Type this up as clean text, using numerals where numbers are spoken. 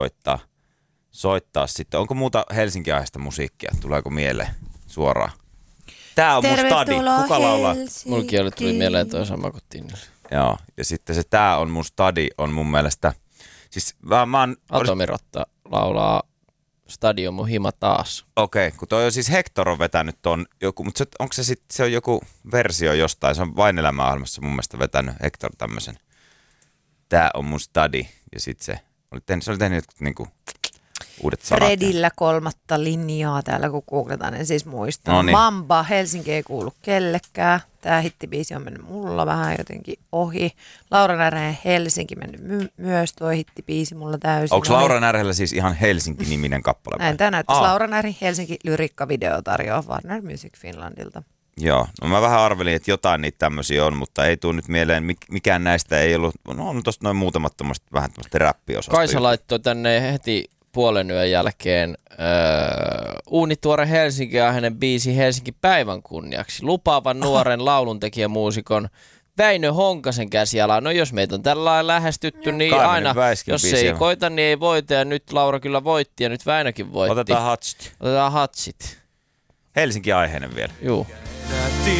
soittaa sitten. Onko muuta Helsinki-aiheista musiikkia? Tuleeko mieleen suoraan? Tää on mun stadi. Kuka laulaa? Mulkin tuli mieleen toi sama kuin Tinnille. Joo, ja sitten se tää on mun stadi on mun mielestä. Siis Atomirotta laulaa Stadi on mun hima taas. Okei, kun toi on siis Hector on vetänyt ton joku, mutta onko se sitten se on joku versio jostain, se on Vain elämä-ohjelmassa mun mielestä vetänyt Hector tämmösen. Tää on mun stadi ja sitten se oli tehnyt niinku uudet sanat. Fredillä 3. linjaa täällä kun googletaan, en siis muista. Noniin. Mamba, Helsinki ei kuulu kellekään. Tää hittibiisi on mennyt mulla vähän jotenkin ohi. Laura Närhen Helsinki mennyt myös, tuo hittibiisi mulla täysin. Onko Laura Närhellä siis ihan Helsinki-niminen kappale? Näin tää näyttäisi Laura Närhen Helsinki lyrikkavideo tarjoaa Warner Music Finlandilta. Joo, no mä vähän arvelin, että jotain niitä tämmöisiä on, mutta ei tule nyt mieleen, mikään näistä ei ollut, no on tosta noin muutamat tommoset vähän tämmöistä räppiosastoja. Kaisa laittoi tänne heti puolen yön jälkeen uunituore Helsinki ja hänen biisi Helsinki päivän kunniaksi. Lupaavan nuoren lauluntekijämuusikon Väinö Honkasen käsialaa. No jos meitä on tällä lailla lähestytty, niin Kaimenen aina, Väiskin jos biisi ei on. koita, niin ei voita. Ja nyt Laura kyllä voitti ja nyt Väinökin voitti. Otetaan hatsit. Otetaan hatsit. Helsinki-aiheinen vielä. Juu.